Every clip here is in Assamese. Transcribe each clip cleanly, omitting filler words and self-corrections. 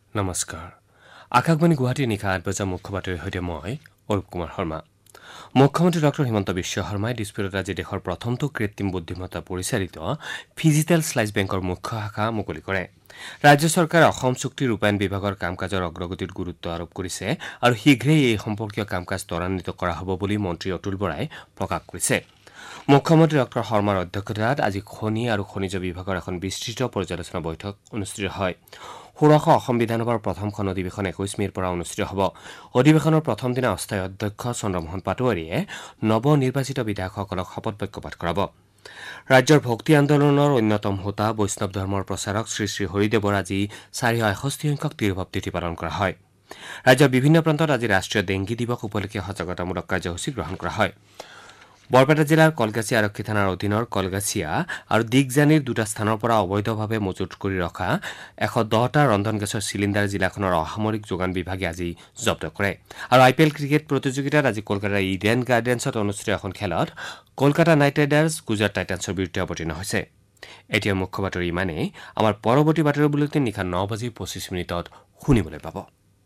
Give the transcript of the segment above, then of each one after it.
নমস্কাৰ আকাশবাণী গুৱাহাটী নিশা ৮ বজা মুখ্য বাতৰিৰ সৈতে মই অৰূপ কুমাৰ শৰ্মা মুখ্যমন্ত্ৰী ডক্টৰ হিমন্ত বিশ্ব শৰ্মাই দিছপুৰত আজি দেশৰ প্ৰথমটো কৃত্ৰিম বুদ্ধিমত্তা পৰিচালিত ফিজিটেল স্লাইচ বেংকৰ মুখ্য শাখা মুকলি কৰে ৰাজ্য চৰকাৰে অসম চুক্তি ৰূপায়ণ বিভাগৰ কাম-কাজৰ অগ্ৰগতিত গুৰুত্ব আৰোপ কৰিছে আৰু শীঘ্ৰেই এই সম্পৰ্কীয় কাম-কাজ ত্বৰান্বিত কৰা হ'ব বুলি মন্ত্ৰী অতুল বৰাই প্ৰকাশ কৰিছে মুখ্যমন্ত্ৰী ডক্টৰ শৰ্মাৰ অধ্যক্ষতাত আজি খনি আৰু খনিজ বিভাগৰ এখন বিস্তৃত পৰ্যালোচনা বৈঠক অনুষ্ঠিত হয় ষোড়শ অসম বিধানসভাৰ প্ৰথমখন অধিৱেশন ২১ মেৰ পৰা অনুষ্ঠিত হ'ব অধিৱেশনৰ প্ৰথম দিনা অস্থায়ী অধ্যক্ষ চন্দ্ৰমোহন পাটোৱাৰীয়ে নৱনিৰ্বাচিত বিধায়কসকলক শপত বাক্য পাঠ কৰাব ৰাজ্যৰ ভক্তি আন্দোলনৰ অন্যতম হোতা বৈষ্ণৱ ধৰ্মৰ প্ৰচাৰক শ্ৰী শ্ৰী হৰিদেৱৰ আজি ৪৬৬ সংখ্যক তিৰুভাৱ তিথি পালন কৰা হয় ৰাজ্যৰ বিভিন্ন প্ৰান্তত আজি ৰাষ্ট্ৰীয় ডেংগী দিৱস উপলক্ষে সজাগতামূলক কাৰ্যসূচী গ্ৰহণ কৰা হয় বৰপেটা জিলাৰ কলগাছিয়া আৰক্ষী থানাৰ অধীনৰ কলগাছিয়া আৰু দিগজানিৰ দুটা স্থানৰ পৰা অবৈধভাৱে মজুত কৰি ৰখা ১১০টা ৰন্ধন গেছৰ চিলিণ্ডাৰ জিলাখনৰ অসামৰিক যোগান বিভাগে আজি জব্দ কৰে আৰু IPL ক্ৰিকেট প্ৰতিযোগিতাত আজি কলকাতাৰ ইডেন গাৰ্ডেন্সত অনুষ্ঠিত এখন খেলত কলকাতা নাইট ৰাইডাৰ্ছ গুজৰাট টাইটান্সৰ বিৰুদ্ধে অৱতীৰ্ণ হৈছে এতিয়া মুখ্য বাতৰি ইমানেই আমাৰ পৰৱৰ্তী বাতৰি বুলেটিন নিশা ৯:২৫ শুনিবলৈ পাব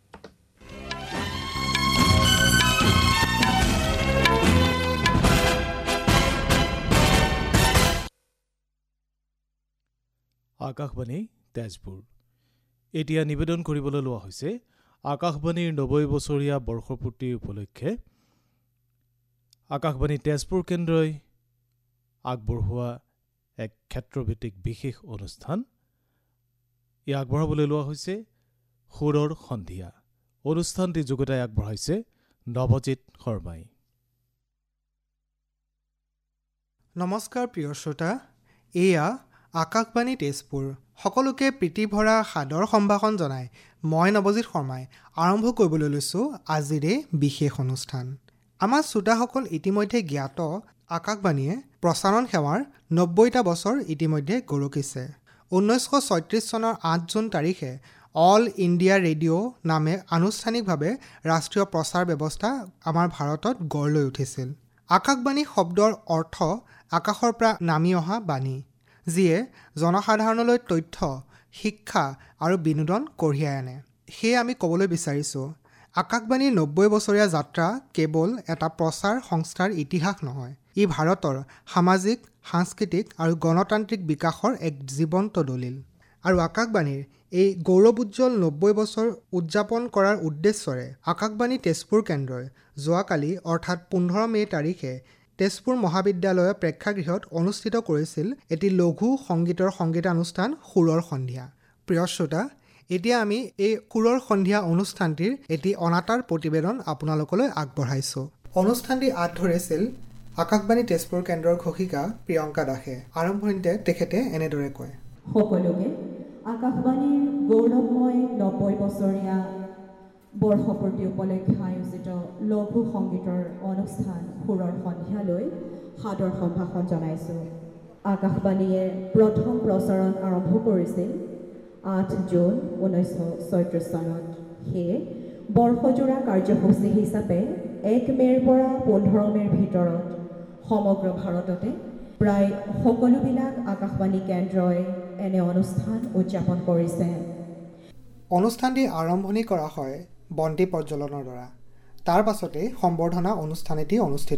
আকাশবাণী তেজপুৰ এতিয়া নিবেদন কৰিবলৈ লোৱা হৈছে আকাশবাণীৰ ৯০ বছৰীয়া বৰ্ষপূৰ্তি উপলক্ষে আকাশবাণী তেজপুৰ কেন্দ্ৰই আগবঢ়োৱা এক ক্ষেত্ৰভিত্তিক বিশেষ অনুষ্ঠান ই আগবঢ়াবলৈ লোৱা হৈছে সুৰৰ সন্ধিয়া অনুষ্ঠানটি যোগতাই আগবঢ়াইছে নৱজিৎ শৰ্মাই নমস্কাৰ প্ৰিয় শ্ৰোতা এয়া আকাশবাণী তেজপুৰ সকলোকে প্ৰীতিভৰা সাদৰ সম্ভাষণ জনাই মই নৱজিৎ শৰ্মাই আৰম্ভ কৰিবলৈ লৈছোঁ আজিৰ এই বিশেষ অনুষ্ঠান আমাৰ শ্ৰোতাসকল ইতিমধ্যে জ্ঞাত আকাশবাণীয়ে প্ৰচাৰণ সেৱাৰ ৯০টা বছৰ ইতিমধ্যে গৰকিছে ১৯৩৬ চনৰ ৮ জুন তাৰিখে অল ইণ্ডিয়া ৰেডিঅ' নামে আনুষ্ঠানিকভাৱে ৰাষ্ট্ৰীয় প্ৰচাৰ ব্যৱস্থা আমাৰ ভাৰতত গঢ় লৈ উঠিছিল আকাশবাণী শব্দৰ অৰ্থ আকাশৰ পৰা নামি অহা বাণী যিয়ে জনসাধাৰণলৈ তথ্য শিক্ষা আৰু বিনোদন কঢ়িয়াই আনে সেয়ে আমি ক'বলৈ বিচাৰিছোঁ আকাশবাণীৰ ৯০ বছৰীয়া যাত্ৰা কেৱল এটা প্ৰচাৰ সংস্থাৰ ইতিহাস নহয় ই ভাৰতৰ সামাজিক সাংস্কৃতিক আৰু গণতান্ত্ৰিক বিকাশৰ এক জীৱন্ত দলিল আৰু আকাশবাণীৰ এই গৌৰৱোজ্জ্বল ৯০ বছৰ উদযাপন কৰাৰ উদ্দেশ্যৰে আকাশবাণী তেজপুৰ কেন্দ্ৰই যোৱাকালি অৰ্থাৎ ১৫ মে' তাৰিখে তেজপুৰ মহাবিদ্যালয়ৰ প্ৰেক্ষাগৃহত অনুষ্ঠিত কৰিছিল এটি লঘু সংগীতৰ সংগীতানুষ্ঠান সুৰৰ সন্ধিয়া প্ৰিয় শ্ৰোতা এতিয়া আমি এই সুৰৰ সন্ধিয়া অনুষ্ঠানটিৰ এটি অনাতাঁৰ প্ৰতিবেদন আপোনালোকলৈ আগবঢ়াইছোঁ অনুষ্ঠানটি আঁত ধৰিছিল আকাশবাণী তেজপুৰ কেন্দ্ৰৰ ঘোষিকা প্ৰিয়ংকা দাসে আৰম্ভণিতে তেখেতে এনেদৰে কয় সকলোকে আকাশবাণীৰ গৌৰৱময় ৯০ বছৰীয়া বৰ্ষপূৰ্তি উপলক্ষে আয়োজিত লঘু সংগীতৰ অনুষ্ঠান সুৰৰ সন্ধিয়ালৈ সাদৰ সম্ভাষণ জনাইছোঁ আকাশবাণীয়ে প্ৰথম প্ৰচাৰণ আৰম্ভ কৰিছিল ৮ জুন ১৯৩৬ চনত সেয়ে বৰ্ষজোৰা কাৰ্যসূচী হিচাপে ১ মে'ৰ পৰা ১৫ মে'ৰ ভিতৰত সমগ্ৰ ভাৰততে প্ৰায় সকলোবিলাক আকাশবাণী কেন্দ্ৰই এনে অনুষ্ঠান উদযাপন কৰিছে অনুষ্ঠানটি আৰম্ভণি কৰা হয় বন্তি প্ৰজ্বলনৰ দ্বাৰা তাৰ পাছতে সম্বৰ্ধনা অনুষ্ঠান এটি অনুষ্ঠিত